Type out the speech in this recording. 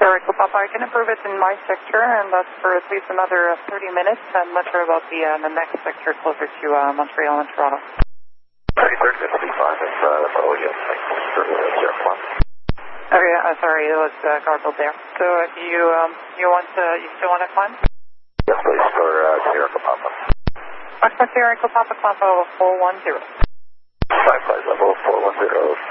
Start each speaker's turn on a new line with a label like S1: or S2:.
S1: Sierra Echo Papa, I can approve it in my sector, and that's for at least another 30 minutes. I'm not sure about the next sector closer to Montreal and Toronto.
S2: 33rd, 55, that's all we get. Thanks for Sierra Papa.
S1: Okay, sorry, it was garbled there. So you still want to climb?
S2: Yes, please, for Sierra Echo Papa.
S1: Foxtrot Sierra Echo Papa, climb level 410.
S2: 55 level 410.